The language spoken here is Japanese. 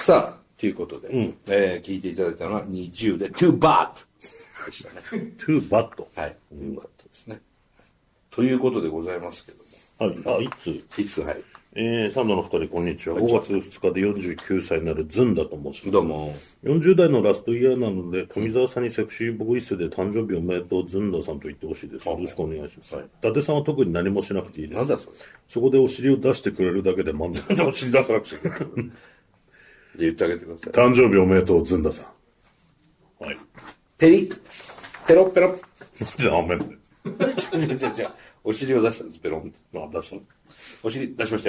さあ、ということで、聞いていただいたのは20で Too Bad でしたね。 Too Bad。 はい。Too Bad ですね。ということでございますけども。 はい。 いつ、はい。 サンドの二人、こんにちは。5月2日で49歳になるズンだと申します。 どうも。 40代のラストイヤーなので、富澤さんにセクシーボイスで誕生日おめでとうズンダさんと言ってほしいです。よろしくお願いします。はい、伊達さんは特に何もしなくていいです。 なんだそれ。 そこでお尻を出してくれるだけで満足。 なんでお尻出さなくちゃいけないので言ってあげてください。 誕生日おめでとうズンダさん。はい。 ペリッ。ペロッペロッ。 じゃあ、おめでとう。 お尻を出したんです、ペロンって。 出したの。 お尻出しましたよ。